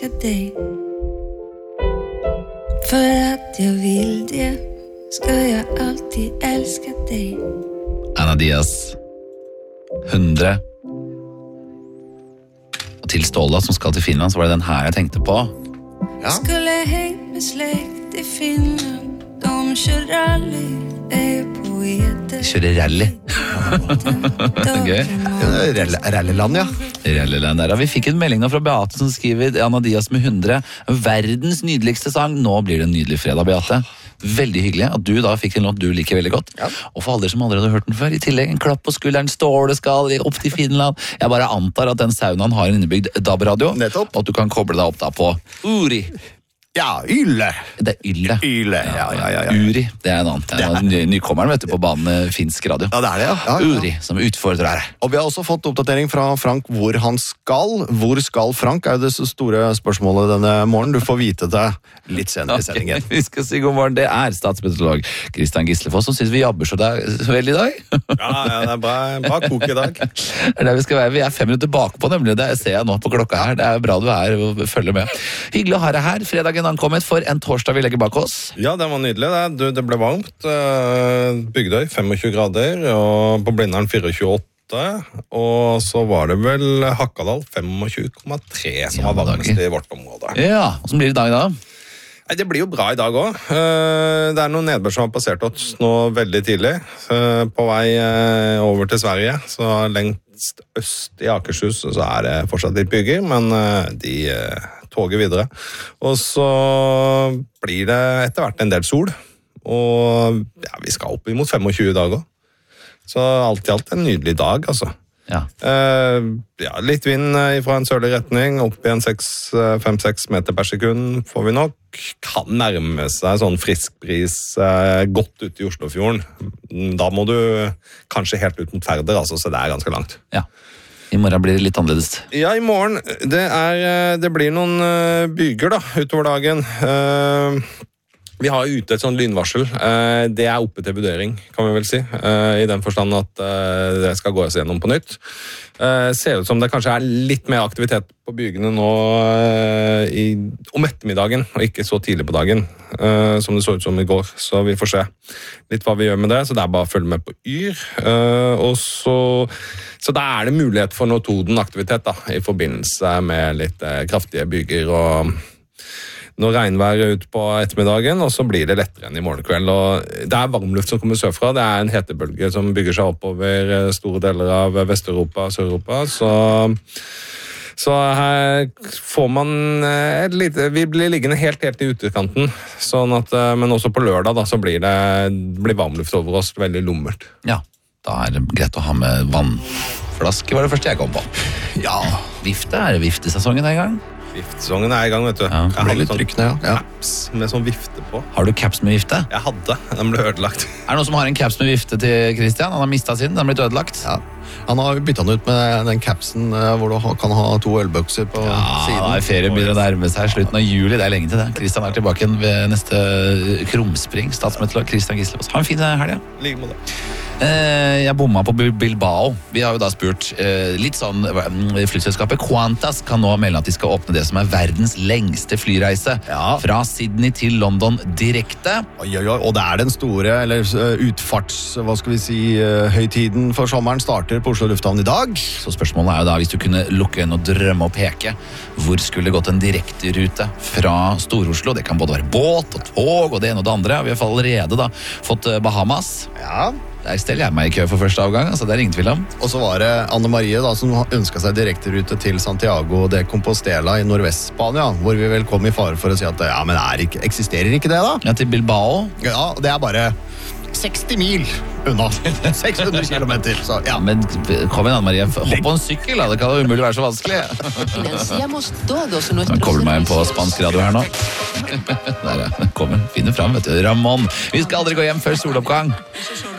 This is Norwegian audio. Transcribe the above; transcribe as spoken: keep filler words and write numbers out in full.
älska dig. För att jag vill det ska jag alltid älska dig. Anna Diaz, hundre. Og til Ståla som skal til Finland, så var det den her jeg tenkte på. Ja. Skulle hängt med släkt i Finland. De kör rally, är poeter. Kjører rally. Gøy. Rallyland, ja. Rallyland der. Ja, vi fikk en melding nå fra Beate som skriver Anna Diaz med hundre. Verdens nydeligste sang. Nå blir det en nydelig fredag, Beate. Veldig hyggelig at du da fikk en låt du liker veldig godt. Ja. Og for alle som aldri hadde hørt den før, i tillegg en klapp på skulderen, Ståleskall opp til Finland. Jeg bare antar at den saunaen har en innebygd D A B-radio. Nettopp. Og at du kan koble deg opp da på Uri. Ja, Yle. Det er Yle. Yle, ja, ja, ja, ja. Uri, det er en annen. Det er ny, nykommeren, vet du, på banen finsk radio. Ja, det er det, ja. ja, ja. Uri, som utfordrer. Og vi har også fått oppdatering fra Frank hvor han skal. Hvor skal Frank, er det store spørsmålet denne morgen. Du får vite det litt senere i sendingen. Okay, vi skal si god morgen. Det er statsmeteorolog Christian Gislefoss som synes vi jobber så, der, så vel i dag. Ja, ja, det er bra, bra kok i dag. Det er der vi skal være. Vi er fem minutter bakpå, nemlig. Det ser jeg nå på klokka her. Det er bra du er og følger med. Hyggelig å ha deg her. Fredagen ankommet for en torsdag vi legger bak oss. Ja, det var nydelig. Det, det ble varmt. Bygdøy tjuefem grader, og på Blindern tjuefire komma åtte. Og så var det vel Hakadal tjuefem komma tre som var varmest i vårt område. Ja, hvordan blir det i dag da? Nei, det blir jo bra i dag også. Det er noen nedbør som har passert oss nå veldig tidlig. På vei over til Sverige, så lengst øst i Akershus, så er det fortsatt litt bygger, men de toger videre. Og så blir det etter hvert en del sol, og ja, vi skal opp imot tjuefem i dag også. Så alt i alt en nydelig dag, altså. Ja. Uh, ja, litt vind fra en sørlig retning, opp i en fem seks meter per sekund får vi nok. Kan nærme seg sånn frisk bris uh, godt ut i Oslofjorden. Da må du kanskje helt ut mot Færder, altså, så det er ganske langt. Ja. I morgen blir det litt annerledes. Ja, i morgen. Det, er, det blir noen uh, byger da, utover dagen. Uh, Vi har ute et sånn lynvarsel. Det er oppe til vurdering, kan vi vel si. I den forstand at det skal gås gjennom på nytt. Ser ut som det kanskje er litt mer aktivitet på bygene nå i, om ettermiddagen, og ikke så tidlig på dagen, som det så ut som i går. Så vi får se litt hva vi gjør med det, så det er bare å følge med på Yr. Og så, så da er det mulighet for noe Toden-aktivitet da, i forbindelse med litt kraftige byger og når regnvær er ute på ettermiddagen, og så blir det lettere enn i morgenkveld. Og det er varmluft som kommer sørfra, det er en hetebølge som bygger seg opp over store deler av Vest-Europa og Sør-Europa, så, så her får man et lite, vi blir liggende helt, helt i utekanten, sånn at, men også på lørdag da, så blir det blir varmluft over oss veldig lummert. Ja, da er det greit å ha med vannflaske, var det første jeg kom på. Ja. Vifte, er det viftesesongen en gang? Viftesesongen er i gang, vet du. Ja, jeg har litt sånn trykkende, ja. caps med sånn vifte på. Har du caps med vifte? Jeg hadde, den ble ødelagt. Er det noen som har en caps med vifte til Christian? Han har mistet sin, den har blitt ødelagt. Ja. Han har byttet den ut med den capsen hvor du kan ha to ølbøkser på ja, siden. Ja, ferien begynner å nærme seg slutten av juli, det er lenge til det. Christian er tilbake igjen ved neste krumspring, statsmeteorolog Christian Gislefoss. Ha en fin helg. Like med det. Jeg bomma på Bilbao. Vi har jo da spurt litt sånn, flyselskapet Qantas kan nå melde at de skal åpne det som er verdens lengste flyreise, ja. Fra Sydney til London direkte. Oi, oi, oi, og det er den store, eller utfarts, hva skal vi si, høytiden for sommeren starter på Oslo Lufthavn i dag. Så spørsmålet er jo da, hvis du kunne lukke øynene og drømme og peke, hvor skulle gått en direkte rute fra Stor-Oslo? Det kan både være båt og tog og det ene og det andre. Vi har allerede da fått Bahamas. Ja. Der steller jeg meg i kø for første avgang, altså det er ingen tvil om. Og så var det Anne Marie da, som ønsket seg direkterute til Santiago de Compostela i Nordvest-Spania, hvor vi vel kom i fare for å si at ja, men er ikke, eksisterer ikke det da? Ja, til Bilbao. Ja, det er bare seksti mil unna. seks hundre kilometer. Så, ja. Men kom igjen, Anne Marie, hopp på en sykkel da, det kan jo umulig være så vanskelig. Jeg kobler meg inn på spansk radio her nå. Der ja, kommer, finner frem, vet du, Ramon. Vi skal aldri gå hjem før soloppgang.